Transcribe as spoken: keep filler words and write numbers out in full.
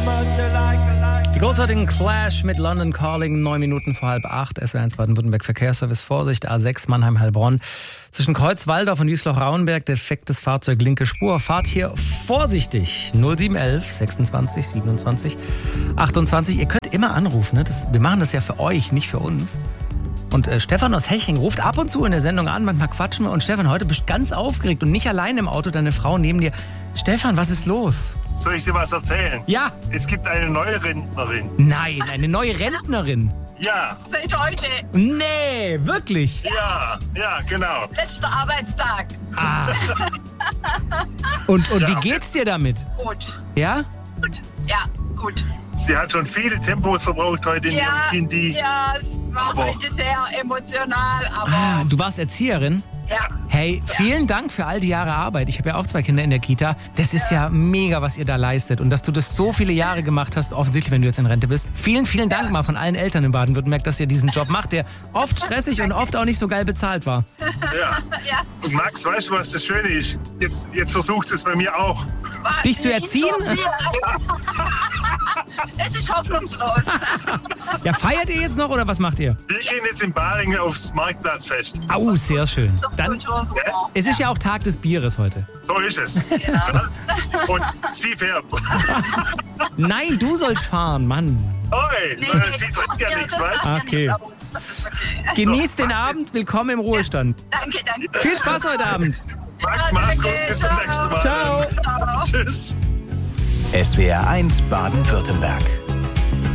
Die großartigen Clash mit London Calling, neun Minuten vor halb acht, S W R eins Baden-Württemberg Verkehrsservice, Vorsicht, A sechs Mannheim-Heilbronn. Zwischen Kreuzwaldorf und Wiesloch-Rauenberg, defektes Fahrzeug, linke Spur. Fahrt hier vorsichtig. null sieben elf sechsundzwanzig siebenundzwanzig achtundzwanzig. Ihr könnt immer anrufen, ne? Das, wir machen das ja für euch, nicht für uns. Und äh, Stefan aus Heching ruft ab und zu in der Sendung an, manchmal quatschen wir. Und Stefan, heute bist du ganz aufgeregt und nicht allein im Auto, deine Frau neben dir. Stefan, was ist los? Soll ich dir was erzählen? Ja. Es gibt eine neue Rentnerin. Nein, eine neue Rentnerin. Ja. Seit heute. Nee, wirklich? Ja, ja, genau. Letzter Arbeitstag. Ah. Und, und Ja. wie geht's dir damit? Gut. Ja? Gut. Ja, gut. Sie hat schon viele Tempos verbraucht heute in Ja, ihrem Kindi. ja, es war Aber- heute sehr emotional, aber Ah, du warst Erzieherin? ja. Hey, vielen Dank für all die Jahre Arbeit. Ich habe ja auch zwei Kinder in der Kita. Das ist ja mega, was ihr da leistet. Und dass du das so viele Jahre gemacht hast, offensichtlich, wenn du jetzt in Rente bist. Vielen, vielen Dank mal von allen Eltern in Baden-Württemberg, dass ihr diesen Job macht, der oft stressig und oft auch nicht so geil bezahlt war. Ja. Ja. Und Max, weißt du, was das Schöne ist? Jetzt, jetzt versucht es bei mir auch. War Dich zu nicht erziehen? so viel. Es ist hoffnungslos. Ja, feiert ihr jetzt noch oder was macht ihr? Wir gehen jetzt in Baringen aufs Marktplatzfest. Au, sehr schön. Dann, Kultur super. es ist ja auch Tag des Bieres heute. So ist es. Und sie fährt. Nein, du sollst fahren, Mann. Oi, Nee, sie trinkt ja das nichts, macht weißt ja Okay. nichts, aber das ist okay. Genieß den Maxi. Abend, willkommen im Ruhestand. Danke, danke. Viel Spaß heute Abend. Max, mach's gut, bis zum nächsten Mal. Ciao. Ciao. Tschüss. S W R eins Baden-Württemberg.